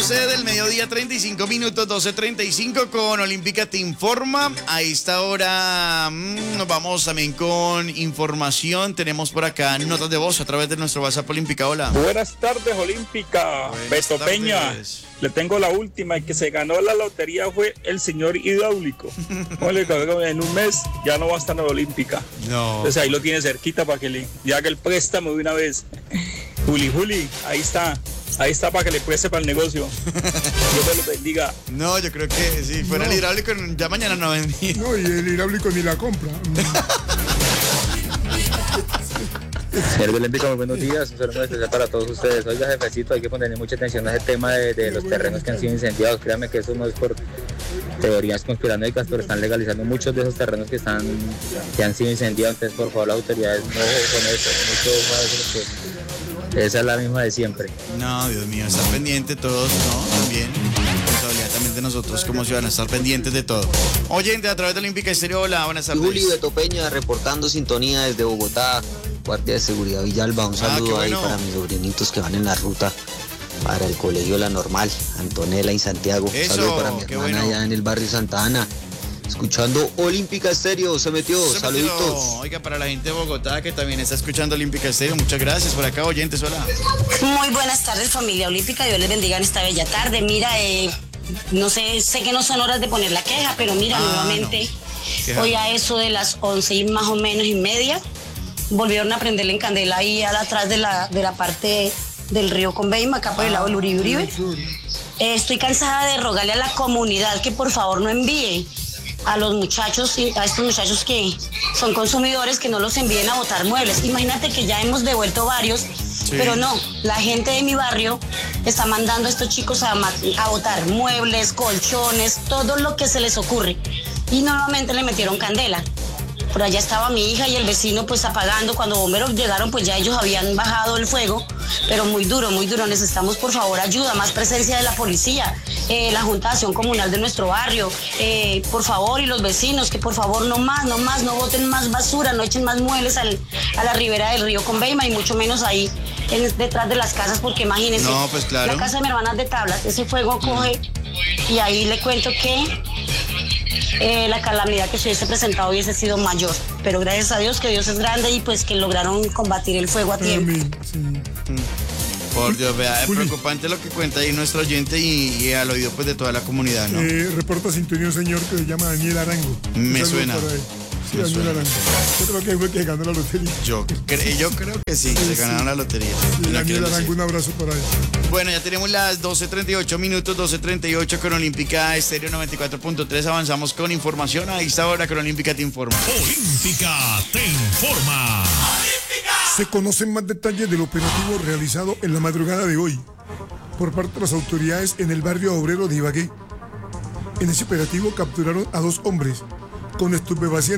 12 del mediodía, 35 minutos, 12:35 con Olímpica Te Informa. A esta hora nos vamos también con información. Tenemos por acá notas de voz a través de nuestro WhatsApp Olímpica. Hola. Buenas tardes, Olímpica. Beto Peña. Le tengo la última. El que se ganó la lotería fue el señor Hidráulico. En un mes ya no va a estar en la Olímpica. No. Entonces ahí lo tiene cerquita para que le haga el préstamo de una vez. Juli, ahí está. Ahí está para que le preste para el negocio. Dios me lo bendiga. No, yo creo que si fuera el hidráulico ya mañana no vendía. No, y el hidráulico ni la compra. Señor Olímpico, muy buenos días. Un saludo especial para todos ustedes. Oiga, jefecito, hay que ponerle mucha atención a ese tema de los terrenos que han sido incendiados. Créame que eso no es por teorías conspiranoicas, pero están legalizando muchos de esos terrenos que han sido incendiados. Entonces, por favor, las autoridades no con eso, mucho más de eso, que esa es la misma de siempre. No, Dios mío, estar pendiente todos, ¿no? También, responsabilidad también de nosotros como ciudadanos, estar pendientes de todo. Oyente, a través de Olímpica Estéreo, hola, buenas tardes. Juli, Beto Peña, reportando sintonía desde Bogotá, Guardia de Seguridad Villalba. Un saludo ahí para mis sobrinitos que van en la ruta para el colegio La Normal, Antonella y Santiago. Eso, un saludo para mi hermana allá en el barrio Santa Ana. Escuchando Olímpica Estéreo, se metió. Saluditos. Oiga, para la gente de Bogotá que también está escuchando Olímpica Estéreo, muchas gracias. Por acá, oyentes, hola. Muy buenas tardes, familia Olímpica. Dios les bendiga en esta bella tarde. Mira, no sé que no son horas de poner la queja, pero mira, nuevamente, no. Hoy a eso de las 11 más o menos y media, volvieron a prenderle en candela ahí atrás de la parte del río Conveima, acá por el lado del Uribe. Estoy cansada de rogarle a la comunidad que por favor no envíe a los muchachos, a estos muchachos que son consumidores, que no los envíen a botar muebles. Imagínate que ya hemos devuelto varios, pero no, la gente de mi barrio está mandando a estos chicos a botar muebles, colchones, todo lo que se les ocurre. Y nuevamente le metieron candela. Por allá estaba mi hija y el vecino pues apagando. Cuando bomberos llegaron pues ya ellos habían bajado el fuego, pero muy duro. Necesitamos por favor ayuda, más presencia de la policía, la Junta de Acción Comunal de nuestro barrio, por favor, y los vecinos que por favor no boten más basura, no echen más muebles a la ribera del río Conveima y mucho menos ahí detrás de las casas, porque imagínense, no, pues claro. La casa de mi hermana es de tablas, ese fuego coge y ahí le cuento que la calamidad que se hubiese presentado hubiese sido mayor, pero gracias a Dios que Dios es grande y pues que lograron combatir el fuego a tiempo. Sí. Por Dios, vea, es preocupante lo que cuenta ahí nuestro oyente y al oído pues de toda la comunidad, ¿no? Reporta sintonía un señor que se llama Daniel Arango. Me suena. Sí, Daniel Arango. Yo creo que fue que ganó la lotería. Yo creo que sí, se ganaron la lotería. Sí, Daniel Arango, un abrazo para él. Bueno, ya tenemos las 12:38 minutos, 12:38 con Olímpica Estéreo 94.3. Avanzamos con información a esta hora con Olímpica Te Informa. Olímpica Te Informa. Se conocen más detalles del operativo realizado en la madrugada de hoy por parte de las autoridades en el barrio obrero de Ibagué. En ese operativo capturaron a 2 hombres con estupefacientes